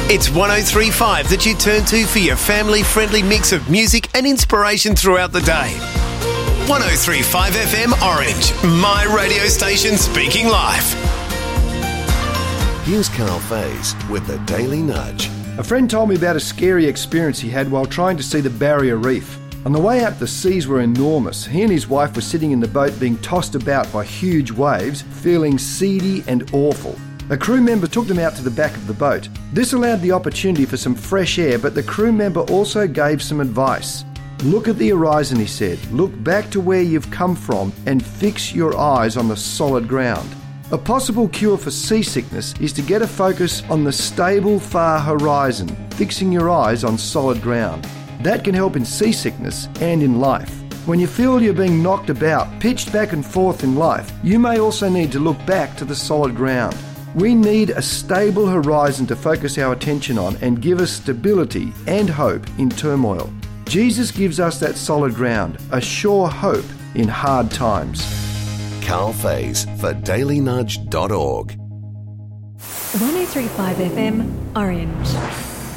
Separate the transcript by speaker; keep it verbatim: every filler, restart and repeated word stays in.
Speaker 1: It's one oh three point five that you turn to for your family-friendly mix of music and inspiration throughout the day. one oh three point five F M Orange, my radio station speaking life.
Speaker 2: Here's Carl Faze with the Daily Nudge.
Speaker 3: A friend told me about a scary experience he had while trying to see the Barrier Reef. On the way out, the seas were enormous. He and his wife were sitting in the boat being tossed about by huge waves, feeling seedy and awful. A crew member took them out to the back of the boat. This allowed the opportunity for some fresh air, but the crew member also gave some advice. Look at the horizon, he said. Look back to where you've come from and fix your eyes on the solid ground. A possible cure for seasickness is to get a focus on the stable, far horizon, fixing your eyes on solid ground. That can help in seasickness and in life. When you feel you're being knocked about, pitched back and forth in life, you may also need to look back to the solid ground. We need a stable horizon to focus our attention on and give us stability and hope in turmoil. Jesus gives us that solid ground, a sure hope in hard times.
Speaker 2: Carl Faze for daily nudge dot org.
Speaker 4: one oh three point five F M Orange.